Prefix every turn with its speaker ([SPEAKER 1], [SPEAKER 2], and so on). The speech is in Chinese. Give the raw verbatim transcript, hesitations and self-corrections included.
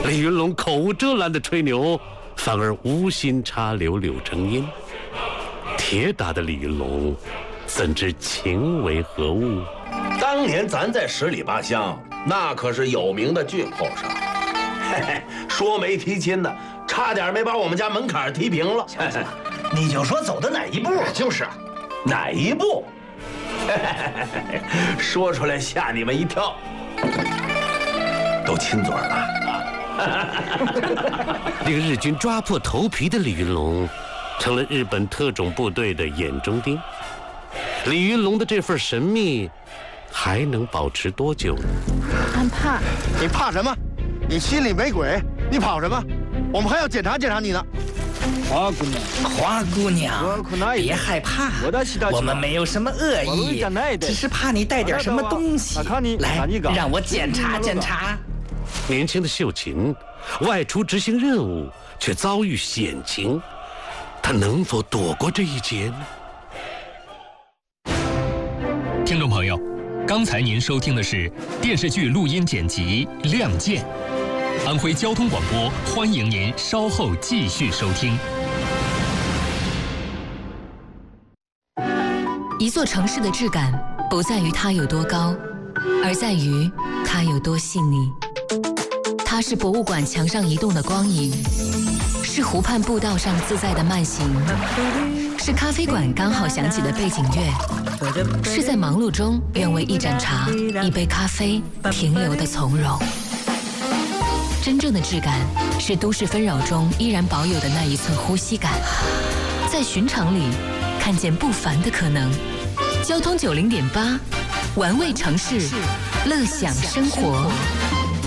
[SPEAKER 1] 李云龙口无遮拦的吹牛，反而无心插柳柳成荫。铁打的李云龙怎知情为何物？
[SPEAKER 2] 当年咱在十里八乡，那可是有名的俊后生。嘿嘿，说没提亲的，差点没把我们家门槛提平了。
[SPEAKER 3] 行了行了，你就说走的哪一步？
[SPEAKER 2] 就是啊，哪一步？说出来吓你们一跳，都亲嘴了。
[SPEAKER 1] 令日军抓破头皮的李云龙，成了日本特种部队的眼中钉。李云龙的这份神秘，还能保持多久呢？
[SPEAKER 4] 俺怕。
[SPEAKER 5] 你怕什么？你心里没鬼，你跑什么？我们还要检查检查你呢。
[SPEAKER 3] 花姑娘，花姑娘，别害怕，我们没有什么恶意，只是怕你带点什么东西。来，让我检查检查。
[SPEAKER 1] 年轻的秀琴外出执行任务，却遭遇险情，她能否躲过这一劫呢？
[SPEAKER 6] 听众朋友，刚才您收听的是电视剧录音剪辑《亮剑》，安徽交通广播欢迎您稍后继续收听。
[SPEAKER 7] 一座城市的质感不在于它有多高，而在于它有多细腻。它是博物馆墙上移动的光影，是湖畔步道上自在的慢行，是咖啡馆刚好响起的背景乐，是在忙碌中愿为一盏茶、一杯咖啡停留的从容。真正的质感是都市纷扰中依然保有的那一寸呼吸感，在寻常里看见不凡的可能。交通九零点八，玩味城市，乐享生活。